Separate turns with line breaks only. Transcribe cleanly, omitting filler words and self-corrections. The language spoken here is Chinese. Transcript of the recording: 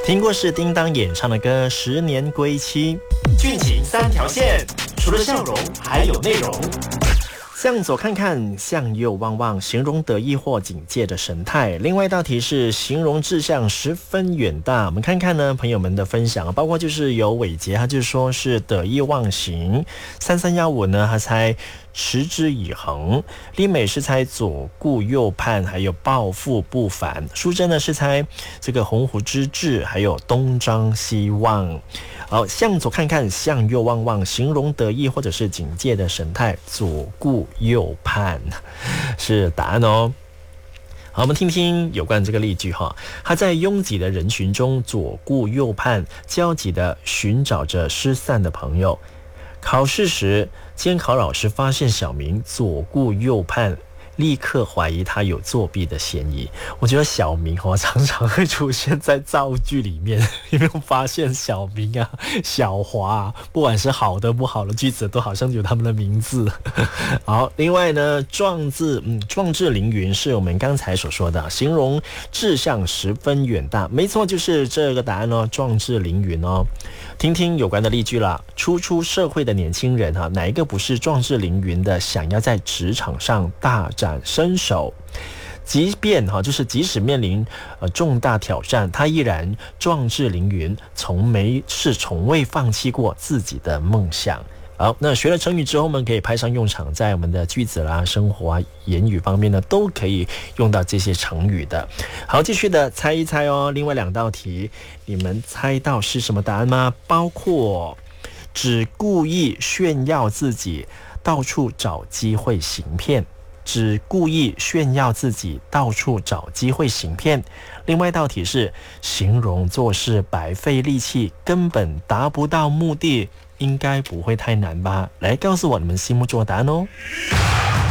听过是叮当演唱的歌《十年归期》，剧情三条线，除了笑容还有内容。向左看看，向右望望，形容得意或警戒的神态。另外一道题是形容志向十分远大。我们看看呢朋友们的分享，包括就是有伟杰，他就说是得意忘形；3315呢，他猜持之以恒；丽美是猜左顾右盼，还有抱负不凡；淑珍呢是猜这个鸿鹄之志，还有东张西望。好，向左看看，向右望望，形容得意或者是警戒的神态，左顾右盼是答案哦。好，我们听听有关这个例句哈。他在拥挤的人群中左顾右盼，焦急地寻找着失散的朋友。考试时，监考老师发现小明左顾右盼，立刻怀疑他有作弊的嫌疑。我觉得小明常常会出现在造句里面，有没有发现小明啊、小华啊，不管是好的不好的句子，都好像有他们的名字。好，另外呢，壮志凌云是我们刚才所说的，形容志向十分远大，没错，就是这个答案哦，壮志凌云哦。听听有关的例句啦，初出社会的年轻人哪一个不是壮志凌云的，想要在职场上大展身手？即使面临重大挑战，他依然壮志凌云，从未放弃过自己的梦想。好，那学了成语之后，我们可以派上用场，在我们的句子啦、生活啊、言语方面呢，都可以用到这些成语的。好，继续的猜一猜哦。另外两道题，你们猜到是什么答案吗？包括只故意炫耀自己，到处找机会行骗。只故意炫耀自己，到处找机会行骗。另外一道题是形容做事白费力气，根本达不到目的，应该不会太难吧？来告诉我你们心目中的答案哦。